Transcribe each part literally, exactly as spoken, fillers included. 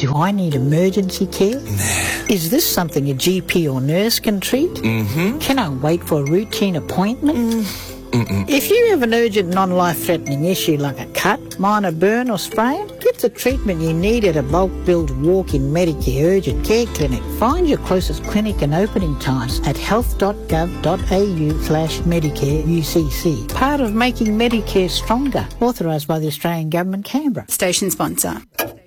Do I need emergency care? Nah. Is this something a G P or nurse can treat? Mm-hmm. Can I wait for a routine appointment? Mm. Mm-mm. If you have an urgent non-life-threatening issue like a cut, minor burn or sprain, get the treatment you need at a bulk-billed walk-in Medicare urgent care clinic. Find your closest clinic and opening times at health.gov.au slash Medicare U C C. Part of making Medicare stronger. Authorised by the Australian Government, Canberra. Station sponsor.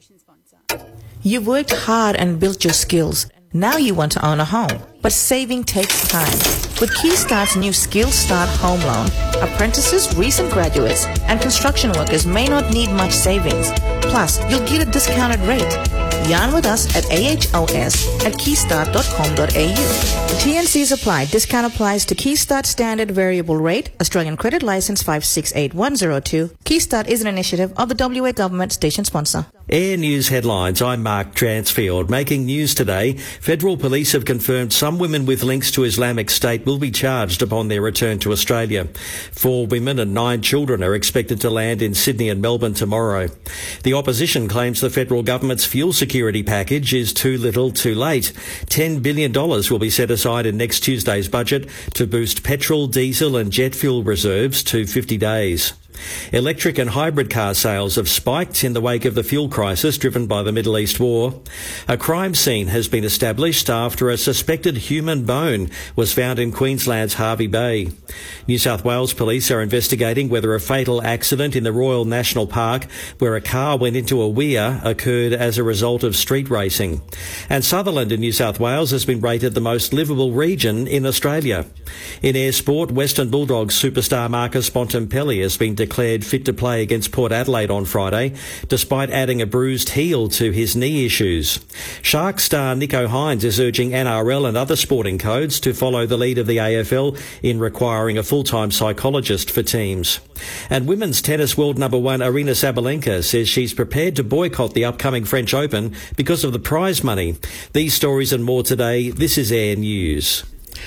You've worked hard and built your skills. Now you want to own a home, but saving takes time. With Keystart's new Skill Start Home Loan, apprentices, recent graduates, and construction workers may not need much savings. Plus, you'll get a discounted rate. Yarn with us at A H O S at keystart dot com dot A U. T N Cs apply. Discount applies to Keystart Standard Variable Rate, Australian Credit License five six eight one zero two. Keystart is an initiative of the W A Government, station sponsor. Air News headlines. I'm Mark Transfield. Making news today, federal police have confirmed some women with links to Islamic State will be charged upon their return to Australia. Four women and nine children are expected to land in Sydney and Melbourne tomorrow. The opposition claims the federal government's fuel security package is too little too late. ten billion dollars will be set aside in next Tuesday's budget to boost petrol, diesel and jet fuel reserves to fifty days. Electric and hybrid car sales have spiked in the wake of the fuel crisis driven by the Middle East war. A crime scene has been established after a suspected human bone was found in Queensland's Hervey Bay. New South Wales police are investigating whether a fatal accident in the Royal National Park where a car went into a weir occurred as a result of street racing. And Sutherland in New South Wales has been rated the most livable region in Australia. In air sport, Western Bulldogs superstar Marcus Bontempelli has been declared fit to play against Port Adelaide on Friday, despite adding a bruised heel to his knee issues. Sharks star Nico Hines is urging N R L and other sporting codes to follow the lead of the A F L in requiring a full-time psychologist for teams. And women's tennis world number one Aryna Sabalenka says she's prepared to boycott the upcoming French Open because of the prize money. These stories and more today. This is Air News.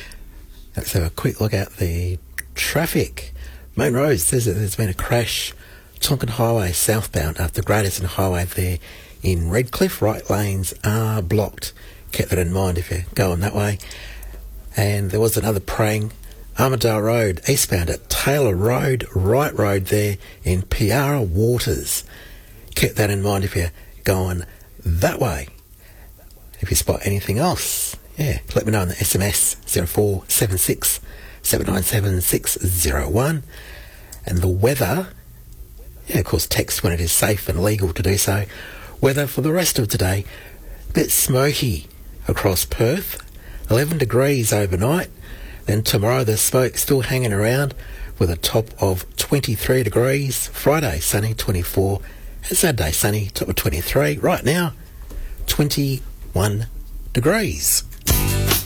Let's have a quick look at the traffic. Main Road says that there's been a crash, Tonkin Highway southbound after Great Eastern Highway there in Redcliffe. Right lanes are blocked. Keep that in mind if you're going that way. And there was another praying Armadale Road eastbound at Taylor Road, right road there in Piara Waters. Keep that in mind if you're going that way. If you spot anything else, yeah, let me know on the S M S zero four seven six seven nine seven six zero one. And the weather, yeah, of course, text when it is safe and legal to do so. Weather for the rest of today, a bit smoky across Perth, eleven degrees overnight. Then tomorrow the smoke still hanging around with a top of twenty-three degrees. Friday sunny, twenty-four. And Saturday sunny, top of twenty-three. Right now, twenty-one degrees.